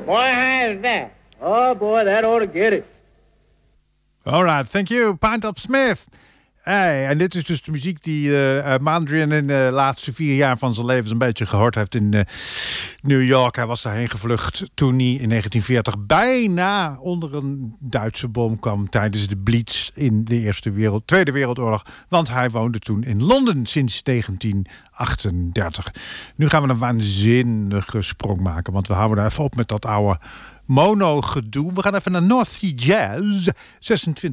Boy, how's that? Oh, boy, that ought to get it. All right, thank you, Pint of Smith. Hey, en dit is dus de muziek die Mondrian in de laatste 4 jaar van zijn leven een beetje gehoord heeft in New York. Hij was daarheen gevlucht toen hij in 1940 bijna onder een Duitse bom kwam tijdens de Blitz in de Tweede Wereldoorlog. Want hij woonde toen in Londen sinds 1938. Nu gaan we een waanzinnige sprong maken, want we houden er even op met dat oude mono-gedoe. We gaan even naar North Sea Jazz, 26